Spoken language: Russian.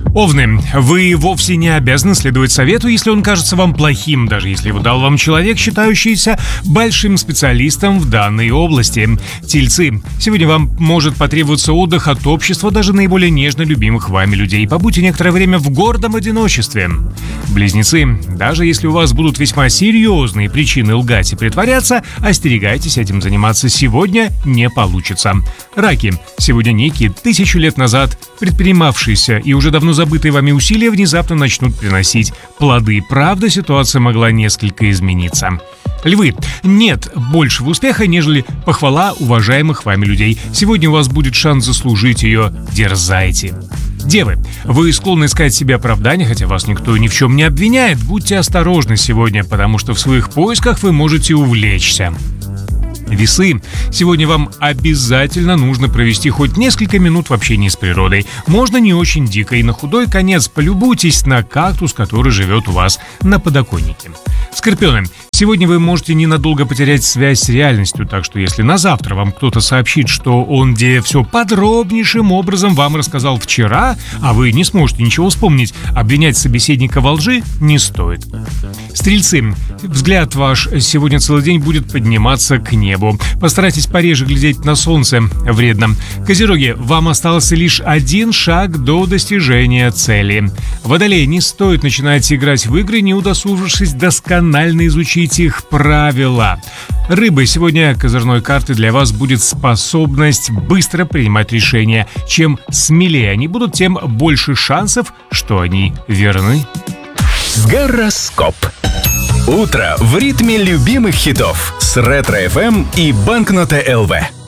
Овны, вы вовсе не обязаны следовать совету, если он кажется вам плохим, даже если его дал вам человек, считающийся большим специалистом в данной области. Тельцы, сегодня вам может потребоваться отдых от общества даже наиболее нежно любимых вами людей. Побудьте некоторое время в гордом одиночестве. Близнецы, даже если у вас будут весьма серьезные причины лгать и притворяться, остерегайтесь этим заниматься, сегодня не получится. Раки, сегодня некие 1000 лет назад предпринимавшиеся и уже давно забытые вами усилия внезапно начнут приносить плоды. Правда, ситуация могла несколько измениться. Львы, нет большего успеха, нежели похвала уважаемых вами людей. Сегодня у вас будет шанс заслужить ее. Дерзайте. Девы, вы склонны искать себе оправдания, хотя вас никто ни в чем не обвиняет. Будьте осторожны сегодня, потому что в своих поисках вы можете увлечься. Весы, сегодня вам обязательно нужно провести хоть несколько минут в общении с природой. Можно не очень дико, и на худой конец полюбуйтесь на кактус, который живет у вас на подоконнике. Скорпионы, сегодня вы можете ненадолго потерять связь с реальностью, так что если на завтра вам кто-то сообщит, что он все подробнейшим образом вам рассказал вчера, а вы не сможете ничего вспомнить, обвинять собеседника во лжи не стоит. Стрельцы, взгляд ваш сегодня целый день будет подниматься к небу. Постарайтесь пореже глядеть на солнце, вредно. Козероги, вам остался лишь один шаг до достижения цели. Водолей, не стоит начинать играть в игры, не удосужившись досконально изучить их правила. Рыбы, сегодня козырной картой для вас будет способность быстро принимать решения. Чем смелее они будут, тем больше шансов, что они верны. Гороскоп. Утро в ритме любимых хитов с Ретро FM и Банкнота ЛВ.